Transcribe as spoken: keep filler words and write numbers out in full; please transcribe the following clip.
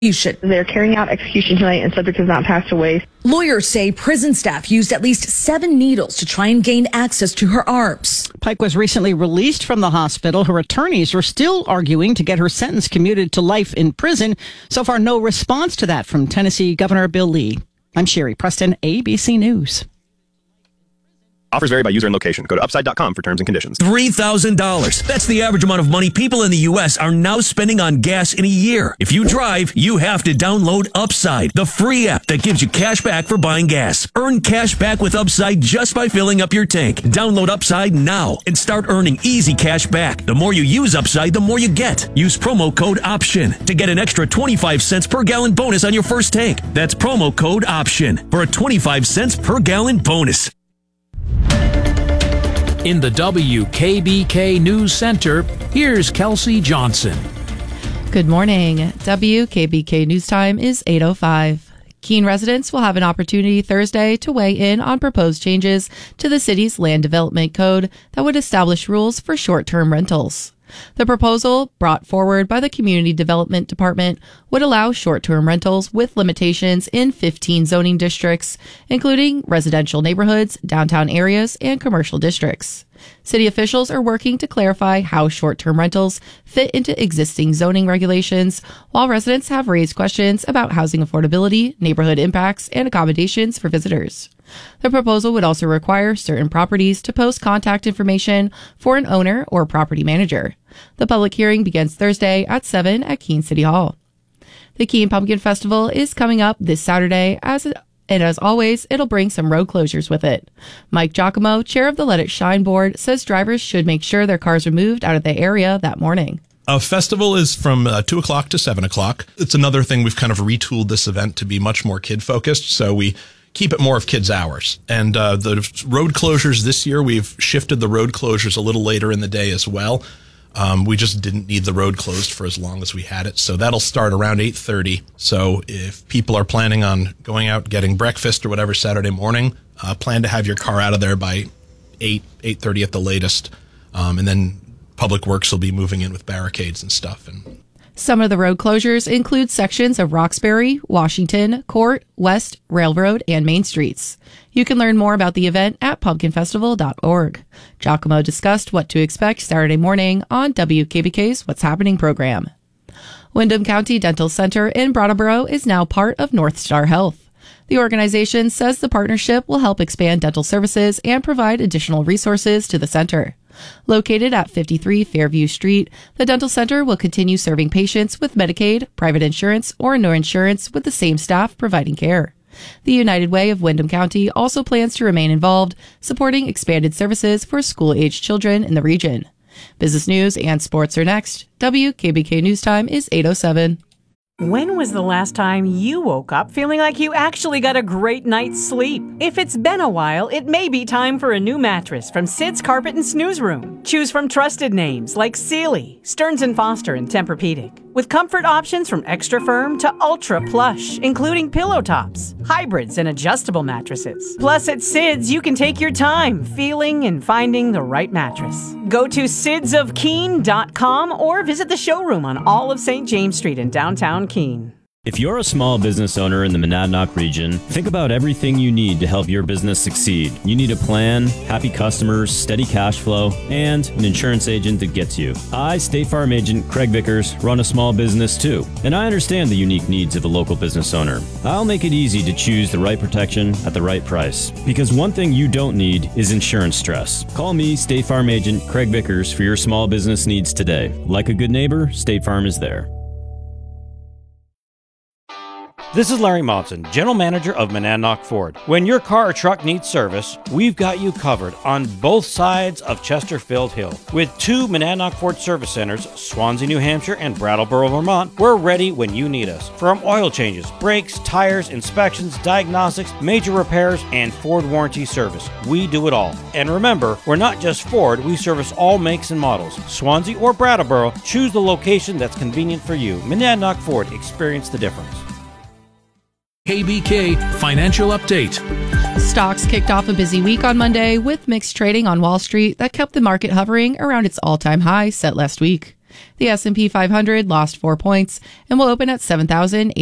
They're carrying out execution tonight and subject has not passed away. Lawyers say prison staff used at least seven needles to try and gain access to her arms. Pike was recently released from the hospital. Her attorneys are still arguing to get her sentence commuted to life in prison. So far, no response to that from Tennessee Governor Bill Lee. I'm Sherry Preston, A B C News. Offers vary by user and location. Go to upside dot com for terms and conditions. three thousand dollars. That's the average amount of money people in the U S are now spending on gas in a year. If you drive, you have to download Upside, the free app that gives you cash back for buying gas. Earn cash back with Upside just by filling up your tank. Download Upside now and start earning easy cash back. The more you use Upside, the more you get. Use promo code OPTION to get an extra twenty-five cents per gallon bonus on your first tank. That's promo code OPTION for a twenty-five cents per gallon bonus. In the W K B K News Center, here's Kelsey Johnson. Good morning. W K B K News Time is eight oh five. Keene residents will have an opportunity Thursday to weigh in on proposed changes to the city's land development code that would establish rules for short-term rentals. The proposal, brought forward by the Community Development Department, would allow short-term rentals with limitations in fifteen zoning districts, including residential neighborhoods, downtown areas, and commercial districts. City officials are working to clarify how short-term rentals fit into existing zoning regulations, while residents have raised questions about housing affordability, neighborhood impacts, and accommodations for visitors. The proposal would also require certain properties to post contact information for an owner or property manager. The public hearing begins Thursday at seven at Keene City Hall. The Keene Pumpkin Festival is coming up this Saturday, as it, and as always, it'll bring some road closures with it. Mike Giacomo, chair of the Let It Shine board, says drivers should make sure their cars are moved out of the area that morning. A festival is from uh, two o'clock to seven o'clock. It's another thing we've kind of retooled this event to be much more kid-focused, so we keep it more of kids' hours. And uh, the road closures this year, we've shifted the road closures a little later in the day as well. Um, we just didn't need the road closed for as long as we had it. So that'll start around eight thirty. So if people are planning on going out, getting breakfast or whatever Saturday morning, uh, plan to have your car out of there by eight, eight thirty at the latest. Um, and then Public Works will be moving in with barricades and stuff. And some of the road closures include sections of Roxbury, Washington, Court, West, Railroad, and Main Streets. You can learn more about the event at pumpkin festival dot org. Giacomo discussed what to expect Saturday morning on W K B K's What's Happening program. Windham County Dental Center in Brattleboro is now part of North Star Health. The organization says the partnership will help expand dental services and provide additional resources to the center. Located at fifty-three Fairview Street, the dental center will continue serving patients with Medicaid, private insurance, or no insurance with the same staff providing care. The United Way of Windham County also plans to remain involved, supporting expanded services for school-aged children in the region. Business news and sports are next. W K B K News Time is eight oh seven. When was the last time you woke up feeling like you actually got a great night's sleep? If it's been a while, it may be time for a new mattress from Sid's Carpet and Snooze Room. Choose from trusted names like Sealy, Stearns and Foster, and Tempur-Pedic. With comfort options from extra firm to ultra plush, including pillow tops, hybrids, and adjustable mattresses. Plus, at Sid's, you can take your time feeling and finding the right mattress. Go to sids of keene dot com or visit the showroom on all of Saint James Street in downtown Keene. If you're a small business owner in the Monadnock region, think about everything you need to help your business succeed. You need a plan, happy customers, steady cash flow, and an insurance agent that gets you. I, State Farm Agent Craig Vickers, run a small business too, and I understand the unique needs of a local business owner. I'll make it easy to choose the right protection at the right price, because one thing you don't need is insurance stress. Call me, State Farm Agent Craig Vickers, for your small business needs today. Like a good neighbor, State Farm is there. This is Larry Monson, General Manager of Monadnock Ford. When your car or truck needs service, we've got you covered on both sides of Chesterfield Hill. With two Monadnock Ford service centers, Swansea, New Hampshire and Brattleboro, Vermont, we're ready when you need us. From oil changes, brakes, tires, inspections, diagnostics, major repairs, and Ford warranty service, we do it all. And remember, we're not just Ford, we service all makes and models. Swansea or Brattleboro, choose the location that's convenient for you. Monadnock Ford, experience the difference. K B K Financial Update. Stocks kicked off a busy week on Monday with mixed trading on Wall Street that kept the market hovering around its all-time high set last week. The S and P five hundred lost four points and will open at seven thousand